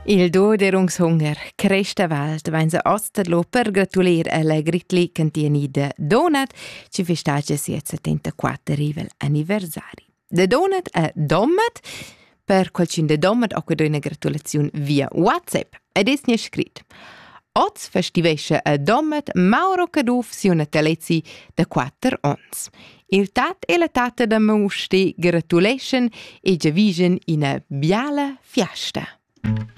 Il Doderungshunger cresta Welt vain sa ostadlo per gratulir alla Gritli cantieni de Donut, ci festagia siet 74 rivel anniversari. De Donut a Dommat, per qualcun de Dommat o quado una gratulazione via WhatsApp, ed es nie scrit. Oz festivesce a Dommat Mauro Caduf si una telezi de 4 ons. Il tat e la tata da Mauste gratulation e giavischen ina biala fiasta.